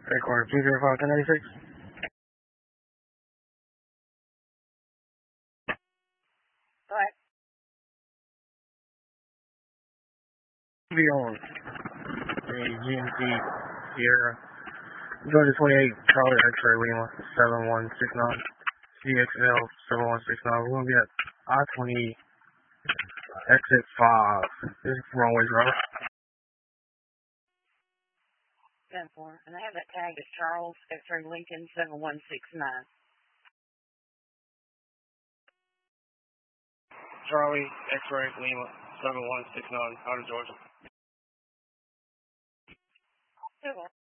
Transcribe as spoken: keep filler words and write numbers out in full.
Record two zero five ten ninety-six. Alright. Be on a G M C Sierra. Georgia twenty-eight, Charlie X-ray Lima, seven one six nine. C X L seven one six nine. We're going to be at I twenty exit five. This is wrong way, Robert. ten four. And I have that tag as Charles X-ray Lincoln seven one six nine. Charlie X-ray Lima, seven one six nine, out of Georgia. Super.